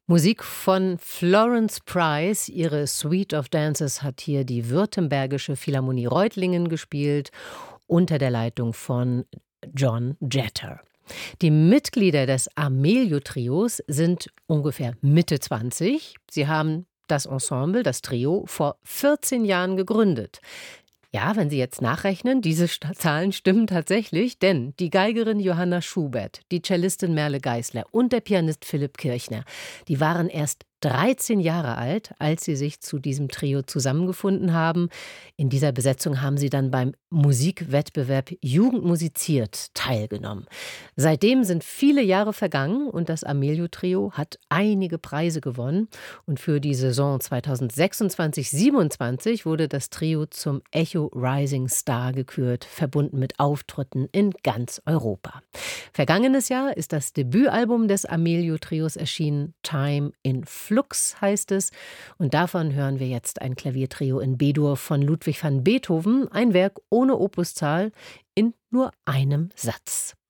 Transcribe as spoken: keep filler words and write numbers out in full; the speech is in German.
Musik von Florence Price. Ihre Suite of Dances hat hier die Württembergische Philharmonie Reutlingen gespielt, unter der Leitung von John Jetter. Die Mitglieder des Amelio-Trios sind ungefähr Mitte zwanzig. Sie haben das Ensemble, das Trio, vor vierzehn Jahren gegründet. Ja, wenn Sie jetzt nachrechnen, diese Sta- Zahlen stimmen tatsächlich, denn die Geigerin Johanna Schubert, die Cellistin Merle Geisler und der Pianist Philipp Kirchner, die waren erst dreizehn Jahre alt, als sie sich zu diesem Trio zusammengefunden haben. In dieser Besetzung haben sie dann beim Musikwettbewerb Jugend musiziert teilgenommen. Seitdem sind viele Jahre vergangen und das Amelio-Trio hat einige Preise gewonnen. Und für die Saison zweitausendsechsundzwanzig siebenundzwanzig wurde das Trio zum Echo Rising Star gekürt, verbunden mit Auftritten in ganz Europa. Vergangenes Jahr ist das Debütalbum des Amelio-Trios erschienen, Time in Flux heißt es. Und davon hören wir jetzt ein Klaviertrio in B-Dur von Ludwig van Beethoven, ein Werk ohne Opuszahl in nur einem Satz.